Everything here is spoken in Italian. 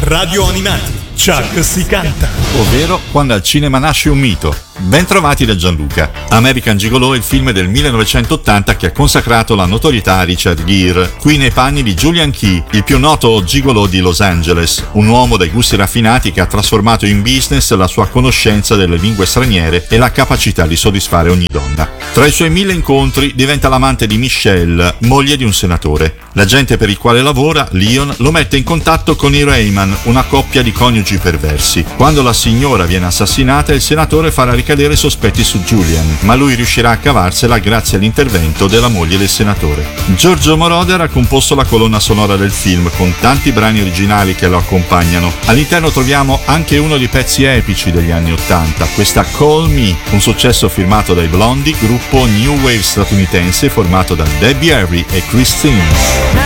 Radio Animati, Chuck si canta. Ovvero Quando al cinema nasce un mito. Ben trovati da Gianluca. American Gigolo è il film del 1980 che ha consacrato la notorietà a Richard Gere, qui nei panni di Julian Key, il più noto gigolo di Los Angeles, un uomo dai gusti raffinati che ha trasformato in business la sua conoscenza delle lingue straniere e la capacità di soddisfare ogni donna. Tra i suoi 1000 incontri diventa l'amante di Michelle, moglie di un senatore. L'agente per il quale lavora, Leon, lo mette in contatto con i Rayman, una coppia di coniugi perversi. Quando la signora viene assassinata, il senatore farà ricadere sospetti su Julian, ma lui riuscirà a cavarsela grazie all'intervento della moglie del senatore. Giorgio Moroder ha composto la colonna sonora del film, con tanti brani originali che lo accompagnano. All'interno troviamo anche uno dei pezzi epici degli anni '80, questa Call Me, un successo firmato dai Blondie, gruppo new wave statunitense formato da Debbie Harry e Christine.